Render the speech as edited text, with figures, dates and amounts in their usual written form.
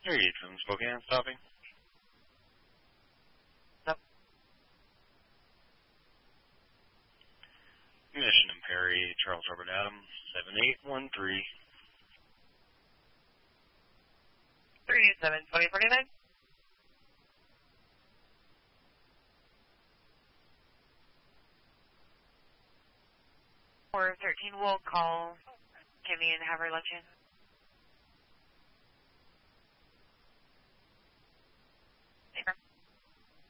Here you from Spokane, stopping. Yep. Mission and Perry, Charles Robert Adams, 7813. 372049. Or 13 will call Kimmy and have her let you in.